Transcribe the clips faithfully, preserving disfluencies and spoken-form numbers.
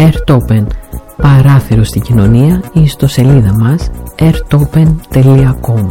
Airtopen, παράθυρο στην κοινωνία, ή στο σελίδα μας airtopen τελεία com.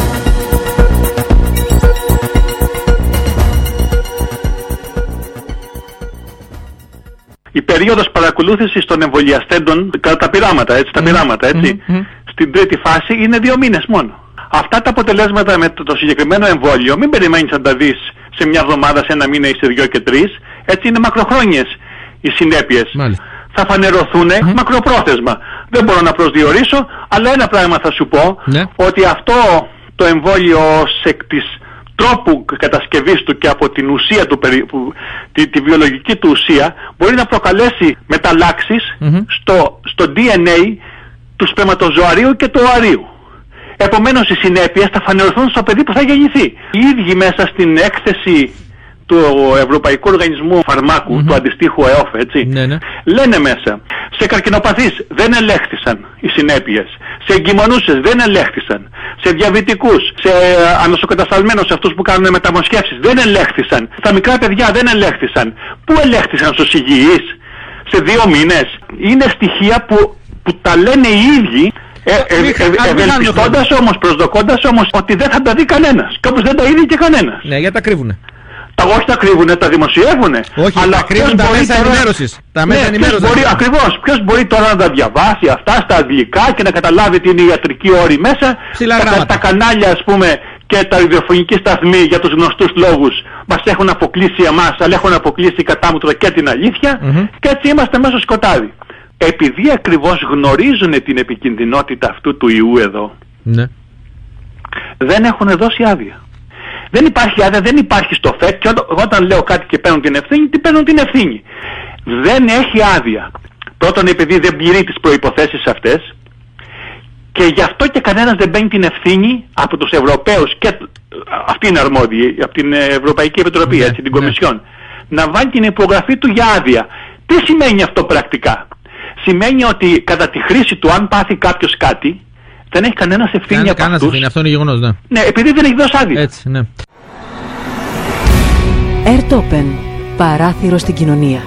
Η περίοδος παρακολούθησης των εμβολιαστέντων κατά τα πειράματα, έτσι, τα mm. πειράματα, έτσι, mm. στην τρίτη φάση είναι δύο μήνες μόνο. Αυτά τα αποτελέσματα με το, το συγκεκριμένο εμβόλιο μην περιμένεις να τα δεις σε μια εβδομάδα, σε ένα μήνα ή σε δύο και τρεις. Έτσι είναι μακροχρόνιες οι συνέπειες. Μάλιστα. Θα φανερωθούν mm. μακροπρόθεσμα. Δεν μπορώ να προσδιορίσω, αλλά ένα πράγμα θα σου πω, ναι. ότι αυτό το εμβόλιο σε της τρόπου κατασκευής του και από την ουσία του, που, τη, τη βιολογική του ουσία, μπορεί να προκαλέσει μεταλλάξεις mm-hmm. στο, στο ντι εν έι του σπερματοζωαρίου και του οαρίου. Επομένως οι συνέπειες θα φανερωθούν στο παιδί που θα γεννηθεί. Οι ίδιοι μέσα στην έκθεση του Ευρωπαϊκού Οργανισμού Φαρμάκου, mm-hmm. του αντιστοίχου ΕΟΦ, έτσι, ναι, ναι. λένε μέσα, σε καρκινοπαθείς δεν ελέγχθησαν οι συνέπειες, σε εγκυμονούσες δεν ελέγχθησαν, σε διαβητικούς, σε ανοσοκατασταλμένους, σε αυτούς που κάνουν μεταμοσχεύσεις δεν ελέγχθησαν, στα μικρά παιδιά δεν ελέγχθησαν. Πού ελέγχθησαν, στους υγιείς, σε δύο μήνες? Είναι στοιχεία που, που τα λένε οι ίδιοι, Ε, ε, ε, ευελπιστώντας όμως, προσδοκώντας όμως ότι δεν θα τα δει κανένας. Και όπως δεν τα είδε και κανένας. Ναι, γιατί τα κρύβουνε. Τα όχι τα κρύβουνε, τα δημοσιεύουνε. Όχι, αλλά τα κρύβουν τα μέσα τώρα... ενημέρωσης. Τα μέσα ναι, ενημέρωσης. Μπορεί, ακριβώς. Ποιος μπορεί τώρα να τα διαβάσει αυτά στα αγγλικά και να καταλάβει την ιατρική όρη μέσα. Τα, τα κανάλια, ας πούμε, και τα ραδιοφωνικοί σταθμοί για τους γνωστούς λόγους μας έχουν αποκλείσει εμάς, αλλά έχουν αποκλείσει κατάμουτρα και την αλήθεια. Mm-hmm. Και έτσι είμαστε μέσα στο σκοτάδι. Επειδή ακριβώς γνωρίζουν την επικινδυνότητα αυτού του ιού εδώ, ναι. δεν έχουν δώσει άδεια. Δεν υπάρχει άδεια, δεν υπάρχει στο ΦΕΚ, και ό, όταν λέω κάτι και παίρνουν την ευθύνη, τι παίρνουν την ευθύνη. Δεν έχει άδεια. Πρώτον, επειδή δεν πληρεί τις προϋποθέσεις αυτές, και γι' αυτό και κανένας δεν παίρνει την ευθύνη από τους Ευρωπαίους, και αυτή είναι αρμόδιοι, από την Ευρωπαϊκή Επιτροπή, ναι, έτσι, την Κομισιόν, ναι. να βάλει την υπογραφή του για άδεια. Τι σημαίνει αυτό πρακτικά? Σημαίνει ότι κατά τη χρήση του, αν πάθει κάποιος κάτι, δεν έχει κανένας ευθύνη από κανένας αυτούς. Ευθύνη, αυτό είναι γεγονός, ναι. Ναι, επειδή δεν έχει δώσει άδεια. Έτσι, ναι. Airtopen, παράθυρο στην κοινωνία.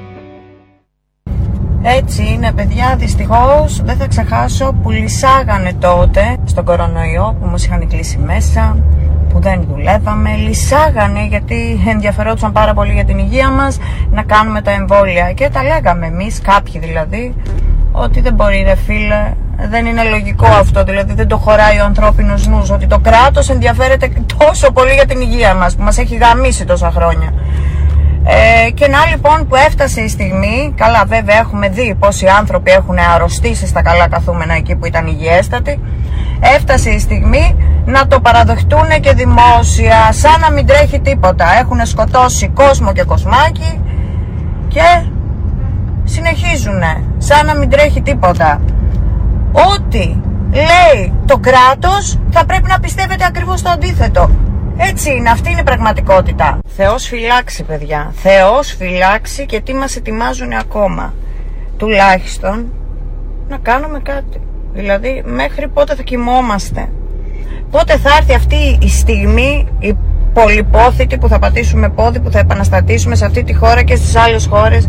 Έτσι είναι, παιδιά, δυστυχώς δεν θα ξεχάσω που λυσάγανε τότε στον κορονοϊό, που μας είχαν κλείσει μέσα, που δεν δουλεύαμε, λυσάγανε γιατί ενδιαφερόντουσαν πάρα πολύ για την υγεία μας, να κάνουμε τα εμβόλια, και τα λέγαμε εμείς, κάποιοι δηλαδή, ότι δεν μπορεί, ρε φίλε, δεν είναι λογικό αυτό, δηλαδή δεν το χωράει ο ανθρώπινος νους, ότι το κράτος ενδιαφέρεται τόσο πολύ για την υγεία μας, που μας έχει γαμίσει τόσα χρόνια. Ε, και να λοιπόν που έφτασε η στιγμή, καλά βέβαια έχουμε δει πόσοι άνθρωποι έχουν αρρωστήσει στα καλά καθούμενα εκεί που ήταν υγιέστατοι, έφτασε η στιγμή να το παραδεχτούν και δημόσια, σαν να μην τρέχει τίποτα. Έχουν σκοτώσει κόσμο και κοσμάκι και συνεχίζουνε σαν να μην τρέχει τίποτα. Ό,τι λέει το κράτος θα πρέπει να πιστεύετε ακριβώς το αντίθετο. Έτσι είναι, αυτή είναι η πραγματικότητα. Θεός φυλάξει, παιδιά, Θεός φυλάξει, και τι μας ετοιμάζουν ακόμα. Τουλάχιστον να κάνουμε κάτι. Δηλαδή μέχρι πότε θα κοιμόμαστε? Πότε θα έρθει αυτή η στιγμή, η πολυπόθητη, που θα πατήσουμε πόδι, που θα επαναστατήσουμε σε αυτή τη χώρα και στις άλλες χώρες?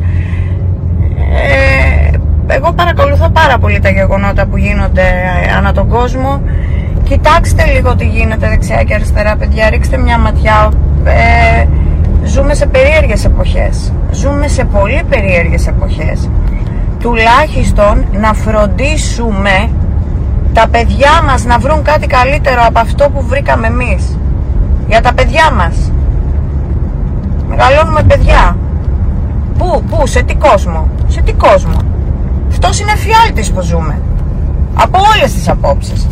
Ε, εγώ παρακολουθώ πάρα πολύ τα γεγονότα που γίνονται ανά τον κόσμο. Κοιτάξτε λίγο τι γίνεται δεξιά και αριστερά, παιδιά, ρίξτε μια ματιά. Ε, ζούμε σε περίεργες εποχές. Ζούμε σε πολύ περίεργες εποχές. Τουλάχιστον να φροντίσουμε τα παιδιά μας να βρουν κάτι καλύτερο από αυτό που βρήκαμε εμείς. Για τα παιδιά μας. Μεγαλώνουμε παιδιά. Πού, πού, σε τι κόσμο? Σε τι κόσμο? Αυτός είναι εφιάλτης που ζούμε. Από όλες τις απόψεις.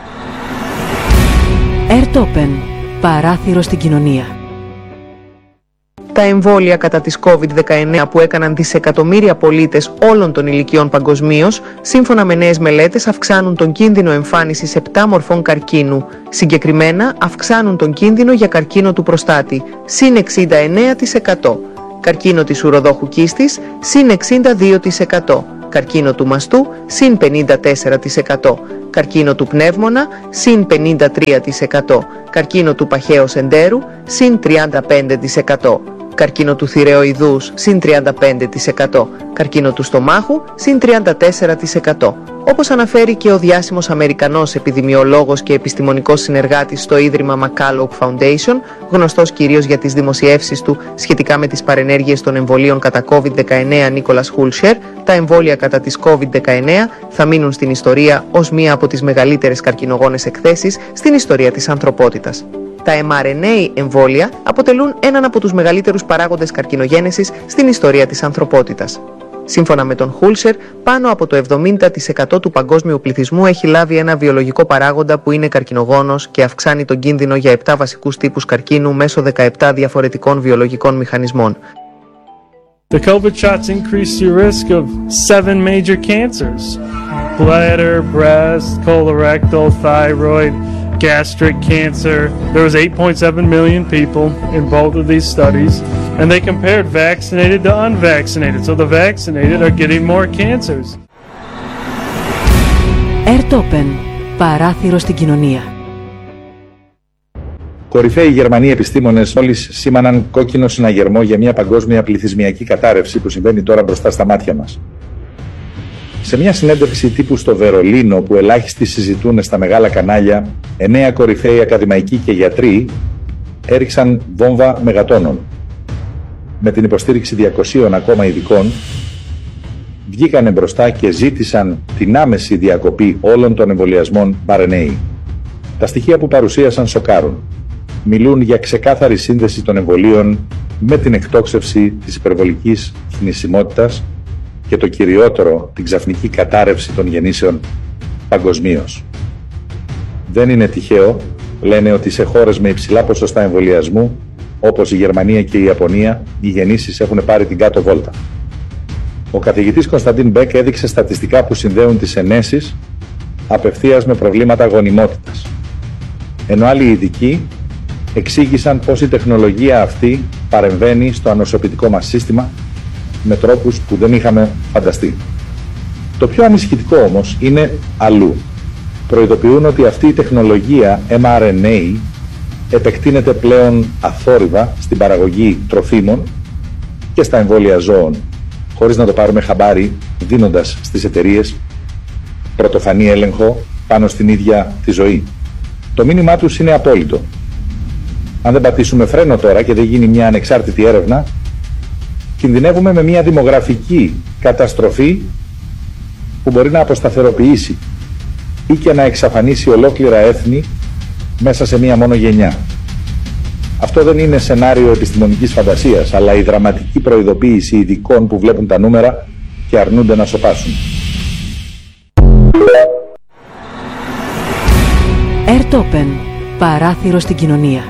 Airtopen, παράθυρο στην κοινωνία. Τα εμβόλια κατά της κόβιντ δεκαεννέα που έκαναν δισεκατομμύρια πολίτες όλων των ηλικιών παγκοσμίως, σύμφωνα με νέες μελέτες, αυξάνουν τον κίνδυνο εμφάνισης επτά μορφών καρκίνου. Συγκεκριμένα, αυξάνουν τον κίνδυνο για καρκίνο του προστάτη, συν εξήντα εννέα τοις εκατό, καρκίνο της ουροδόχου κίστης, συν εξήντα δύο τοις εκατό, καρκίνο του μαστού, συν πενήντα τέσσερα τοις εκατό, καρκίνο του πνεύμονα, συν πενήντα τρία τοις εκατό, καρκίνο του παχαίου εντέρου, συν τριάντα πέντε τοις εκατό, καρκίνο του θηρεοειδούς συν τριάντα πέντε τοις εκατό, καρκίνο του στομάχου συν τριάντα τέσσερα τοις εκατό. Όπως αναφέρει και ο διάσημος Αμερικανός επιδημιολόγος και επιστημονικός συνεργάτης στο Ίδρυμα McCulloch Foundation, γνωστός κυρίως για τις δημοσιεύσεις του σχετικά με τις παρενέργειες των εμβολίων κατά κόβιντ δεκαεννέα Νίκολας Χούλσερ, τα εμβόλια κατά της κόβιντ δεκαεννέα θα μείνουν στην ιστορία ως μία από τις μεγαλύτερες καρκινογόνες εκθέσεις στην ιστορία της ανθρωπότητας. Τα εμ αρ εν έι εμβόλια αποτελούν έναν από τους μεγαλύτερους παράγοντες καρκινογένεσης στην ιστορία της ανθρωπότητας. Σύμφωνα με τον Χούλσερ, πάνω από το εβδομήντα τοις εκατό του παγκόσμιου πληθυσμού έχει λάβει ένα βιολογικό παράγοντα που είναι καρκινογόνος και αυξάνει τον κίνδυνο για επτά βασικούς τύπους καρκίνου μέσω δεκαεπτά διαφορετικών βιολογικών μηχανισμών. The COVID shots increase your risk of seven major cancers: bladder, breast, colorectal, thyroid, gastric cancer. There was eight point seven million people in both of these studies, and they compared vaccinated to unvaccinated. So the vaccinated are getting more cancers. Airtopen, παράθυρο στην κοινωνία. Κορυφαίοι Γερμανοί επιστήμονες μόλις σήμαναν κόκκινο συναγερμό για μια παγκόσμια πληθυσμιακή κατάρρευση που συμβαίνει τώρα μπροστά στα μάτια μας. Σε μια συνέντευξη τύπου στο Βερολίνο που ελάχιστοι συζητούν στα μεγάλα κανάλια, εννέα κορυφαίοι ακαδημαϊκοί και γιατροί έριξαν βόμβα μεγατόνων. Με την υποστήριξη διακοσίων ακόμα ειδικών, βγήκανε μπροστά και ζήτησαν την άμεση διακοπή όλων των εμβολιασμών εμ αρ εν έι. Τα στοιχεία που παρουσίασαν σοκάρουν. Μιλούν για ξεκάθαρη σύνδεση των εμβολίων με την εκτόξευση της υπερβολικής θνησιμότητας και το κυριότερο, την ξαφνική κατάρρευση των γεννήσεων παγκοσμίως. Δεν είναι τυχαίο, λένε, ότι σε χώρες με υψηλά ποσοστά εμβολιασμού, όπως η Γερμανία και η Ιαπωνία, οι γεννήσεις έχουν πάρει την κάτω βόλτα. Ο καθηγητής Κωνσταντίν Μπέκ έδειξε στατιστικά που συνδέουν τις ενέσεις απευθείας με προβλήματα γονιμότητας. Ενώ άλλοι ειδικοί εξήγησαν πως η τεχνολογία αυτή παρεμβαίνει στο ανοσοποιητικό μας σύστημα με τρόπους που δεν είχαμε φανταστεί. Το πιο ανησυχητικό όμως είναι αλλού. Προειδοποιούν ότι αυτή η τεχνολογία εμ αρ εν έι επεκτείνεται πλέον αθόρυβα στην παραγωγή τροφίμων και στα εμβόλια ζώων, χωρίς να το πάρουμε χαμπάρι, δίνοντας στις εταιρείες πρωτοφανή έλεγχο πάνω στην ίδια τη ζωή. Το μήνυμά τους είναι απόλυτο. Αν δεν πατήσουμε φρένο τώρα και δεν γίνει μια ανεξάρτητη έρευνα, κινδυνεύουμε με μια δημογραφική καταστροφή που μπορεί να αποσταθεροποιήσει ή και να εξαφανίσει ολόκληρα έθνη μέσα σε μία μόνο γενιά. Αυτό δεν είναι σενάριο επιστημονικής φαντασίας, αλλά η δραματική προειδοποίηση ειδικών που βλέπουν τα νούμερα και αρνούνται να σοπάσουν. Airtopen, παράθυρο στην κοινωνία.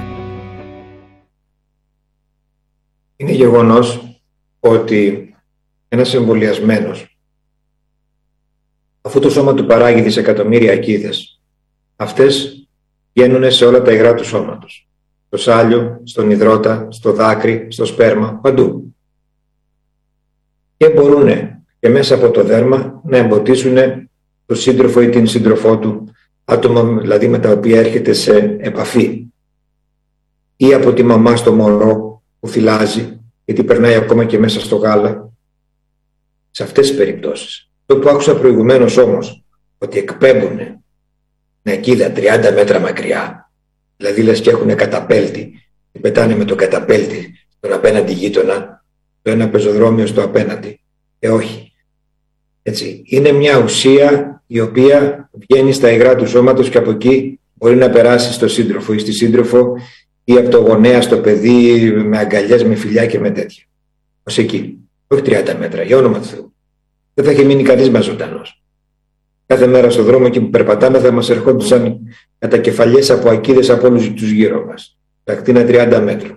Είναι γεγονός ότι ένας εμβολιασμένος, αφού το σώμα του παράγει δισεκατομμύρια ακίδες, αυτές βγαίνουν σε όλα τα υγρά του σώματος. Στο σάλιο, στον υδρότα, στο δάκρυ, στο σπέρμα, παντού. Και μπορούν και μέσα από το δέρμα να εμποτίσουν τον σύντροφο ή την σύντροφό του, άτομα δηλαδή με τα οποία έρχεται σε επαφή. Ή από τη μαμά στο μωρό που θυλάζει, γιατί περνάει ακόμα και μέσα στο γάλα. Σε αυτές τις περιπτώσεις. Το που άκουσα προηγουμένως όμως, ότι εκπέμπουν ακίδα τριάντα μέτρα μακριά, δηλαδή λες και έχουν καταπέλτη και πετάνε με το καταπέλτη στον απέναντι γείτονα, το ένα πεζοδρόμιο στο απέναντι. Ε, όχι. Έτσι. Είναι μια ουσία η οποία βγαίνει στα υγρά του σώματος και από εκεί μπορεί να περάσει στο σύντροφο ή στη σύντροφο ή από το γονέα στο παιδί με αγκαλιές, με φιλιά και με τέτοια. Ως εκεί. Όχι τριάντα μέτρα, για όνομα του Θεού. Δεν θα είχε μείνει κανείς μας ζωντανός. Κάθε μέρα στον δρόμο εκεί που περπατάμε θα μας ερχόντουσαν κατακεφαλιές από ακίδες από όλους τους γύρω μας. Τα κτίνα τριάντα μέτρων.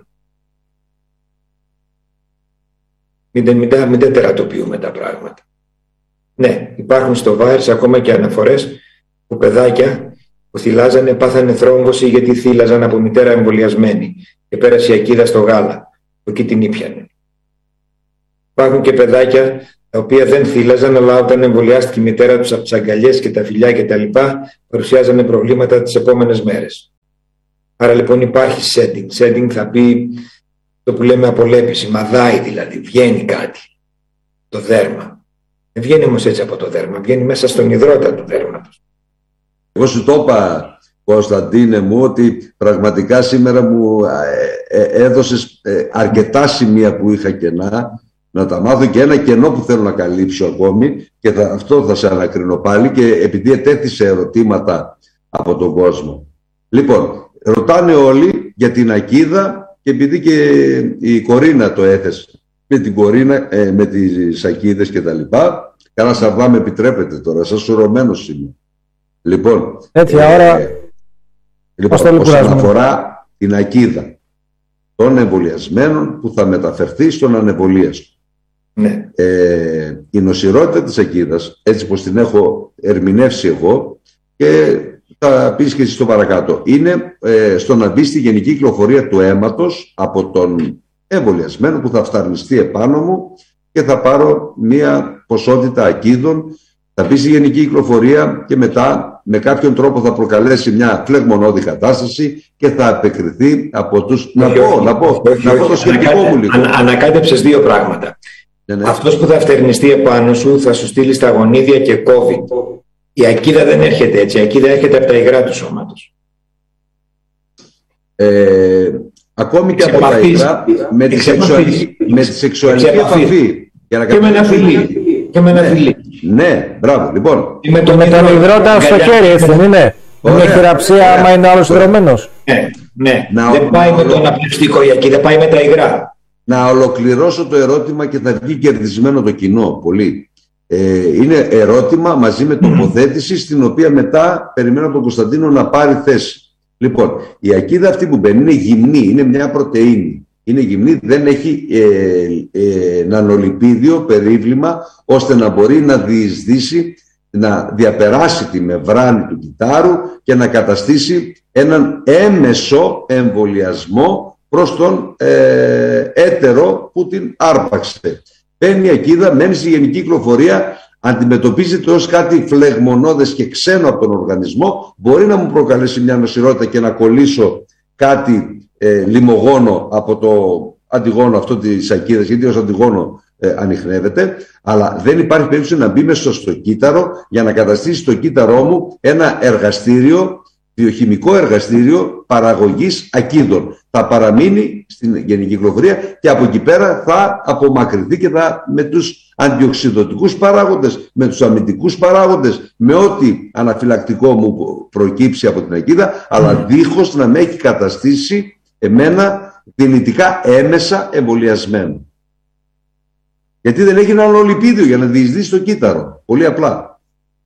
Μην, μην, μην τα τερατοποιούμε τα πράγματα. Ναι, υπάρχουν στο Βάιρς ακόμα και αναφορές που παιδάκια που θυλάζανε πάθανε θρόμβωση γιατί θύλαζαν από μητέρα εμβολιασμένη και πέρασε η ακίδα στο γάλα, που εκεί την ήπιανε. Υπάρχουν και παιδάκια τα οποία δεν θύλαζαν, αλλά όταν εμβολιάστηκε η μητέρα τους από τις αγκαλιές και τα φιλιά και τα λοιπά, παρουσιάζανε προβλήματα τις επόμενες μέρες. Άρα λοιπόν υπάρχει setting. Setting θα πει το που λέμε απολέπιση, μαδάει δηλαδή, βγαίνει κάτι, το δέρμα. Δεν βγαίνει όμως έτσι από το δέρμα, βγαίνει μέσα στον υδρότα του δέρματος. Εγώ σου το είπα, Κωνσταντίνε μου, ότι πραγματικά σήμερα μου ε, ε, έδωσες ε, αρκετά σημεία που είχα κενά, να τα μάθω, και ένα κενό που θέλω να καλύψω ακόμη, και θα, αυτό θα σε ανακρίνω πάλι, και επειδή ετέθησε ερωτήματα από τον κόσμο. Λοιπόν, ρωτάνε όλοι για την ακίδα, και επειδή και η Κορίνα το έθεσε, με την Κορίνα, ε, με τις ακίδες και τα λοιπά. Καλά Σαρδά, με επιτρέπετε τώρα, σας σουρωμένος είμαι. Λοιπόν, έτσι, ε, άρα, ε, λοιπόν όσον αφορά την ακίδα των εμβολιασμένων που θα μεταφερθεί στον ανεμβολίαστο. Ναι. Ε, η νοσηρότητα της ακίδας, έτσι πως την έχω ερμηνεύσει εγώ, και θα πεις και εσύ στο παρακάτω, είναι ε, στο να μπει στη γενική κυκλοφορία του αίματος από τον εμβολιασμένο που θα φταρνιστεί επάνω μου και θα πάρω μία ποσότητα ακίδων, θα μπει στη γενική κυκλοφορία και μετά με κάποιον τρόπο θα προκαλέσει μια φλεγμονώδη κατάσταση και θα απεκριθεί από τους... Να πω, να πω, να πω το σχετικό μου λίγο. Ανακάτεψες δύο πράγματα. Ναι, ναι. Αυτός που θα φτερνιστεί επάνω σου θα σου στείλει στα γονίδια και κόβει. Η ακίδα δεν έρχεται έτσι. Η ακίδα έρχεται από τα υγρά του σώματος. Ε, ακόμη και από τα υγρά, με τη σεξουαλική, με τη σεξουαλική επαφή. Για να και με ένα φιλί. Και με ένα φιλί. Ναι, μπράβο, λοιπόν. Με τον υδρότα στο χέρι, έτσι δεν είναι? Είναι χειραψία άμα είναι άλλος υδρωμένος. Ναι, ναι. Να, δεν πάει να, με τον απλευστικό η ακίδα, πάει με τα υγρά. Να ολοκληρώσω το ερώτημα και θα βγει κερδισμένο το κοινό πολύ. Ε, είναι ερώτημα μαζί με τοποθέτηση, mm. στην οποία μετά περιμένω από τον Κωνσταντίνο να πάρει θέση. Λοιπόν, η ακίδα αυτή που μπαίνει είναι γυμνή, είναι μια πρωτεΐνη. Είναι γυμνή, δεν έχει ε, ε, νανολιπίδιο περίβλημα ώστε να μπορεί να διεισδύσει, να διαπεράσει τη μεμβράνη του κυτάρου και να καταστήσει έναν έμεσο εμβολιασμό προς τον ε, έτερο που την άρπαξε. Παίρνει η ακίδα, μένει στη γενική κυκλοφορία, αντιμετωπίζεται ως κάτι φλεγμονώδες και ξένο από τον οργανισμό, μπορεί να μου προκαλέσει μια νοσηρότητα και να κολλήσω κάτι ε, λιμογόνο από το αντιγόνο αυτό της ακίδας, γιατί ως αντιγόνο ε, ανιχνεύεται, αλλά δεν υπάρχει περίπτωση να μπει μέσα στο κύτταρο για να καταστήσει το κύτταρό μου ένα εργαστήριο, βιοχημικό εργαστήριο παραγωγής ακίδων. Θα παραμείνει στην γενική κυκλοφορία και από εκεί πέρα θα απομακρυνθεί και θα με τους αντιοξυδοτικούς παράγοντες, με τους αμυντικούς παράγοντες, με ό,τι αναφυλακτικό μου προκύψει από την ακίδα, αλλά δίχως να με έχει καταστήσει εμένα δυνητικά έμεσα εμβολιασμένο. Γιατί δεν έχει ένα νανολιπίδιο για να διεισδύσει το κύτταρο. Πολύ απλά.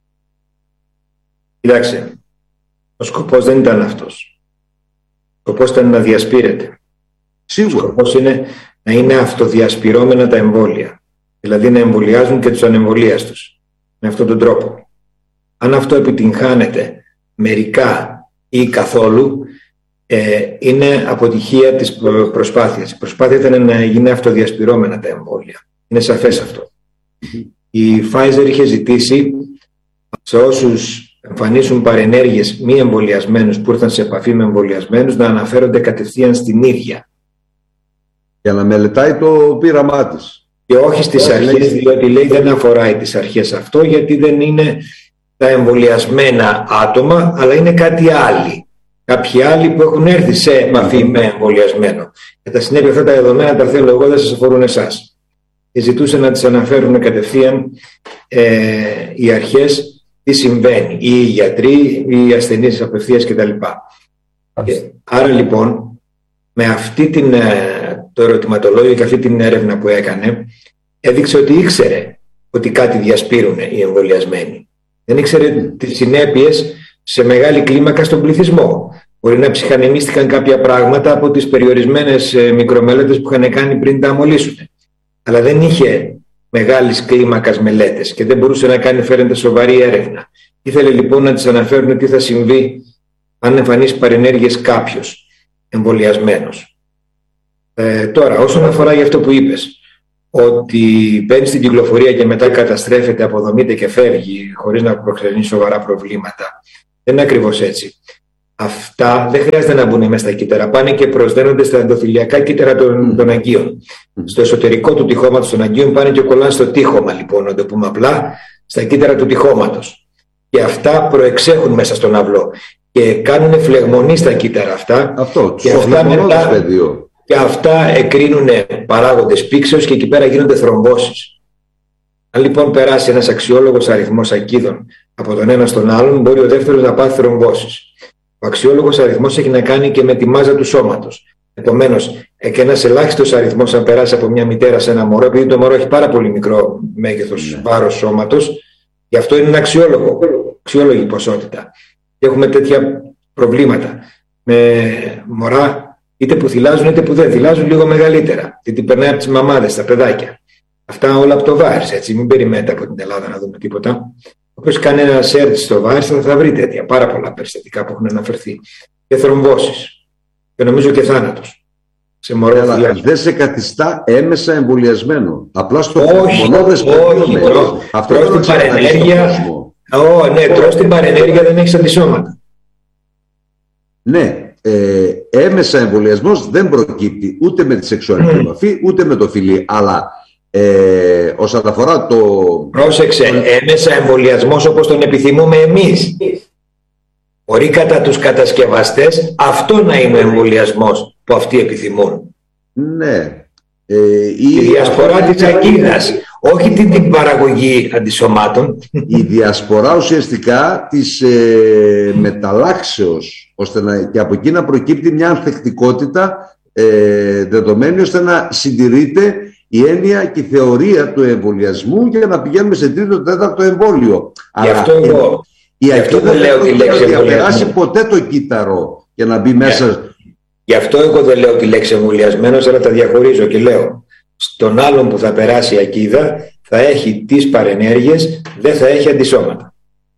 Κοιτάξτε, ο σκοπός δεν ήταν αυτός. Ο σκοπός ήταν να διασπείρεται. Σίγουρα. Ο σκοπός είναι να είναι αυτοδιασπυρώμενα τα εμβόλια. Δηλαδή να εμβολιάζουν και τους ανεμβολίαστους. Με αυτόν τον τρόπο. Αν αυτό επιτυγχάνεται μερικά ή καθόλου, ε, είναι αποτυχία της προσπάθειας. Η προσπάθεια ήταν να γίνει αυτοδιασπυρώμενα τα εμβόλια. Είναι σαφές αυτό. Η Pfizer είχε ζητήσει σε όσους εμφανίσουν παρενέργειες μη εμβολιασμένους που ήρθαν σε επαφή με εμβολιασμένους να αναφέρονται κατευθείαν στην ίδια. Για να μελετάει το πείραμά της. Και όχι στις αρχές, διότι λέει δεν αφορά τις αρχές αυτό, γιατί δεν είναι τα εμβολιασμένα άτομα, αλλά είναι κάτι άλλοι. Κάποιοι άλλοι που έχουν έρθει σε επαφή με εμβολιασμένο. Και τα συνέπεια αυτά τα δεδομένα τα θέλω εγώ, δεν σας αφορούν εσάς. Και ζητούσε να τις αναφέρουν κατευθείαν ε, οι αρχές, τι συμβαίνει, ή οι γιατροί, ή οι ασθενείς απευθείας κτλ. Και άρα λοιπόν, με αυτή την, το ερωτηματολόγιο και αυτή την έρευνα που έκανε, έδειξε ότι ήξερε ότι κάτι διασπείρουν οι εμβολιασμένοι. Δεν ήξερε τις συνέπειες σε μεγάλη κλίμακα στον πληθυσμό. Μπορεί να ψυχανεμίστηκαν κάποια πράγματα από τις περιορισμένες μικρομελέτες που είχαν κάνει πριν τα αμολύσουν. Αλλά δεν είχε μεγάλης κλίμακας μελέτες και δεν μπορούσε να κάνει, φέρεται, σοβαρή έρευνα. Ήθελε λοιπόν να τις αναφέρουν τι θα συμβεί αν εμφανίσει παρενέργειες κάποιος εμβολιασμένος. Ε, τώρα, όσον αφορά για αυτό που είπες, ότι μπαίνει στην κυκλοφορία και μετά καταστρέφεται, αποδομείται και φεύγει χωρίς να προξενεί σοβαρά προβλήματα, δεν είναι ακριβώς έτσι. Αυτά δεν χρειάζεται να μπουν μέσα στα κύτταρα. Πάνε και προσδένονται στα ενδοθηλιακά κύτταρα των, των αγκίων. Mm. Στο εσωτερικό του τυχώματος των αγκίων πάνε και κολλάνε στο τύχωμα, λοιπόν, να το πούμε απλά, στα κύτταρα του τυχώματος. Και αυτά προεξέχουν μέσα στον αυλό. Και κάνουν φλεγμονή στα κύτταρα αυτά. Αυτό, και αυτά μετά, πεδίο. Και αυτά εκρίνουν παράγοντες πήξεως και εκεί πέρα γίνονται θρομβώσεις. Αν λοιπόν περάσει ένας αξιόλογος αριθμός ακίδων από τον ένα στον άλλον, μπορεί ο δεύτερος να πάθει θρομβώσεις. Ο αξιόλογος αριθμός έχει να κάνει και με τη μάζα του σώματος. Επομένως, και ένας ελάχιστος αριθμός, αν περάσει από μια μητέρα σε ένα μωρό, επειδή το μωρό έχει πάρα πολύ μικρό μέγεθος, βάρος σώματος, γι' αυτό είναι ένα αξιόλογο, αξιόλογη ποσότητα. Και έχουμε τέτοια προβλήματα με μωρά, είτε που θυλάζουν είτε που δεν θυλάζουν, λίγο μεγαλύτερα. Γιατί περνάει από τις μαμάδες, τα παιδάκια. Αυτά όλα από το βάρς, έτσι. Μην περιμένετε από την Ελλάδα να δούμε τίποτα. Όποιος κάνει ένα search στο βάρς θα, θα βρει τέτοια πάρα πολλά περιστατικά που έχουν αναφερθεί. Και θρομβώσεις. Και νομίζω και θάνατος. Σε μωρό αλλά δεν σε καθιστά έμεσα εμβολιασμένο. Απλά στο μονόδες όχι, αυτό τρως την παρενέργεια. Ω, ναι, τρως την παρενέργεια, δεν έχεις αντισώματα. Ναι, ε, έμεσα εμβολιασμός δεν προκύπτει ούτε με τη σεξουαλική επαφή, mm. ούτε με το φιλί, αλλά ε, όσον αφορά το... Πρόσεξε, έμεσα εμβολιασμός όπως τον επιθυμούμε εμείς. Μπορεί κατά τους κατασκευαστές αυτό να είναι ο εμβολιασμός που αυτοί επιθυμούν. Ναι. Ε, η, η διασπορά αυτή... της ακίδας, όχι την, την παραγωγή αντισωμάτων. Η διασπορά ουσιαστικά της ε, μεταλλάξεως, ώστε να, και από εκεί να προκύπτει μια ανθεκτικότητα ε, δεδομένη ώστε να συντηρείται η έννοια και η θεωρία του εμβολιασμού για να πηγαίνουμε σε τρίτο τέταρτο εμβόλιο. Γι' αυτό εγώ η ακίδα δεν λέω τη λέξη εμβολιασμό. Δεν περάσει ποτέ το κύτταρο για να μπει μέσα. Yeah. Γι' αυτό εγώ δεν λέω τη λέξη εμβολιασμένος, αλλά τα διαχωρίζω και λέω στον άλλον που θα περάσει η ακίδα θα έχει τις παρενέργειες, δεν θα έχει αντισώματα.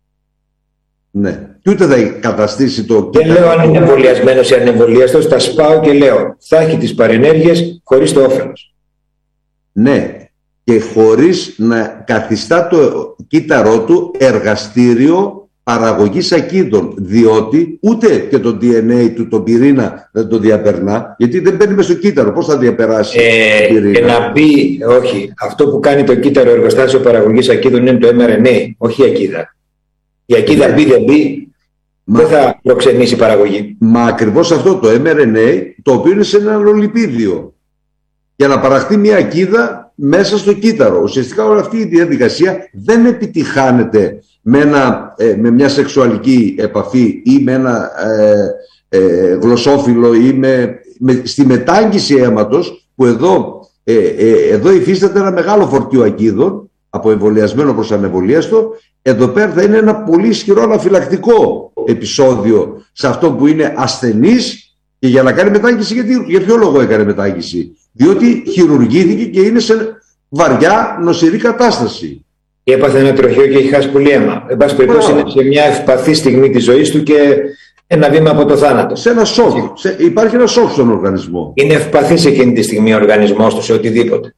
Ναι. Και ούτε θα καταστήσει το... Δεν λέω αν είναι εμβολιασμένος ή ανεμβολιαστός, τα σπάω και λέω θα έχει τις παρενέργειες χωρίς το όφελος. Ναι, και χωρίς να καθιστά το κύτταρό του εργαστήριο παραγωγής ακίδων, διότι ούτε και το ντι εν έι του, τον πυρήνα, δεν το διαπερνά, γιατί δεν μπαίνει μες στο κύτταρο. Πώς θα διαπεράσει ε, τον πυρήνα? Και να πει, όχι, αυτό που κάνει το κύτταρο εργοστάσιο παραγωγής ακίδων είναι το εμ αρ εν έι, όχι η ακίδα. Η ακίδα μπει δεν μπει, Μα... δεν θα προξενήσει παραγωγή. Μα ακριβώς αυτό το εμ αρ εν έι, το οποίο είναι σε ένα λιπίδιο, για να παραχθεί μια ακίδα μέσα στο κύτταρο. Ουσιαστικά όλη αυτή η διαδικασία δεν επιτυχάνεται με, ένα, ε, με μια σεξουαλική επαφή ή με ένα ε, ε, γλωσσόφυλλο ή με, με, στη μετάγγιση αίματος, που εδώ, ε, ε, εδώ υφίσταται ένα μεγάλο φορτίο ακίδων από εμβολιασμένο προς ανεμβολίαστο. Εδώ πέρα θα είναι ένα πολύ ισχυρό αναφυλακτικό επεισόδιο σε αυτό που είναι ασθενής. Και για να κάνει μετάγγιση, γιατί, για ποιο λόγο έκανε μετάγγιση? Διότι χειρουργήθηκε και είναι σε βαριά νοσηρή κατάσταση. Έπαθε ένα τροχαίο και έχει χάσει πολύ αίμα. Εν πάση περιπτώσει, είναι σε μια ευπαθή στιγμή της ζωής του και ένα βήμα από το θάνατο. Σε ένα σοκ. Σε, υπάρχει ένα σοκ στον οργανισμό. Είναι ευπαθής εκείνη τη στιγμή ο οργανισμός του σε οτιδήποτε.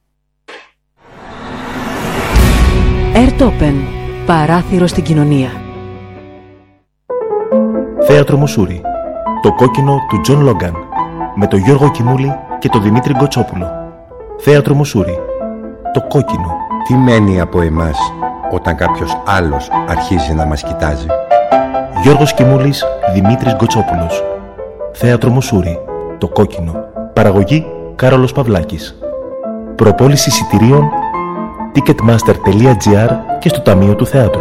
Airtopen. Παράθυρο στην κοινωνία. Θέατρο Μουσούρι. Το κόκκινο του Τζον Λόγκαν. Με τον Γιώργο Κιμούλη και τον Δημήτρη Γκοτσόπουλο. Θέατρο Μουσούρι. Το κόκκινο. Τι μένει από εμάς όταν κάποιος άλλος αρχίζει να μας κοιτάζει? Γιώργος Κιμούλης, Δημήτρης Γκοτσόπουλος. Θέατρο Μουσούρι. Το κόκκινο. Παραγωγή Κάρολος Παυλάκης. Προπόληση εισιτηρίων ticketmaster τελεία τζι άρ και στο Ταμείο του Θέατρου.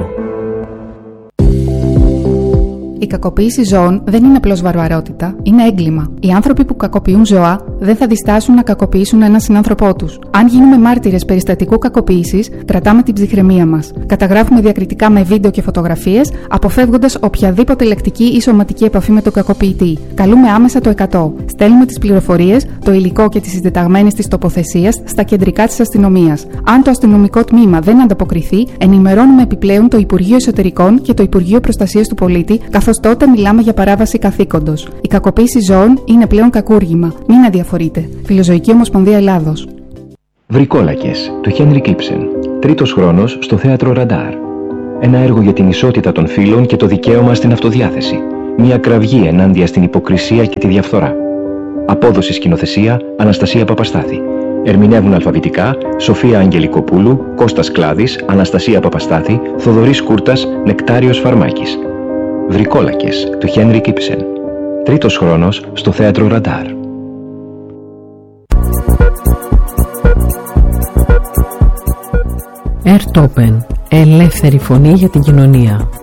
Η κακοποίηση ζώων δεν είναι απλώς βαρβαρότητα, είναι έγκλημα. Οι άνθρωποι που κακοποιούν ζώα δεν θα διστάσουν να κακοποιήσουν έναν συνάνθρωπό τους. Αν γίνουμε μάρτυρες περιστατικού κακοποίησης, κρατάμε την ψυχραιμία μας. Καταγράφουμε διακριτικά με βίντεο και φωτογραφίες, αποφεύγοντας οποιαδήποτε λεκτική ή σωματική επαφή με τον κακοποιητή. Καλούμε άμεσα το εκατό. Στέλνουμε τις πληροφορίες, το υλικό και τις συντεταγμένες της τοποθεσίας στα κεντρικά της αστυνομίας. Αν το αστυνομικό τμήμα δεν ανταποκριθεί, ενημερώνουμε επιπλέον το Υπουργείο Εσωτερικών και το Υπουργείο Προστασίας του Πολίτη, καθώς τότε μιλάμε για παράβαση καθήκοντος. Η κακοποίηση ζώων είναι πλέον κακούργημα. Μην αδιαφορείτε. Φιλοζωική Ομοσπονδία Ελλάδος. Βρικόλακες του Χένρικ Ήψεν. Τρίτος χρόνος στο θέατρο Ραντάρ. Ένα έργο για την ισότητα των φύλων και το δικαίωμα στην αυτοδιάθεση. Μια κραυγή ενάντια στην υποκρισία και τη διαφθορά. Απόδοση σκηνοθεσία Αναστασία Παπαστάθη. Ερμηνεύουν αλφαβητικά Σοφία Αγγελικοπούλου, Κώστας Κλάδης, Αναστασία Παπαστάθη, Θοδωρής Κούρτας, Νεκτάριος Φαρμάκης. Βρικόλακες του Χένρικ Ήψεν. Τρίτος χρόνος στο θέατρο Ραντάρ. Ερτόπεν. Ελεύθερη φωνή για την κοινωνία.